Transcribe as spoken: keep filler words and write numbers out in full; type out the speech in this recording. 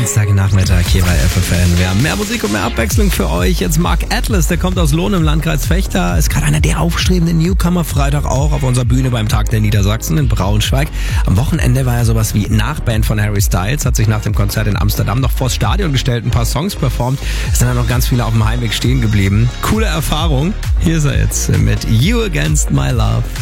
Dienstagnachmittag hier bei F F N. Wir haben mehr Musik und mehr Abwechslung für euch. Jetzt Mark Atlas, der kommt aus Lohn im Landkreis Vechta. Ist gerade einer der aufstrebenden Newcomer. Freitag auch auf unserer Bühne beim Tag der Niedersachsen in Braunschweig. Am Wochenende war er sowas wie Nachband von Harry Styles. Hat sich nach dem Konzert in Amsterdam noch vors Stadion gestellt, ein paar Songs performt. Es sind dann noch ganz viele auf dem Heimweg stehen geblieben. Coole Erfahrung. Hier ist er jetzt mit You Against My Love.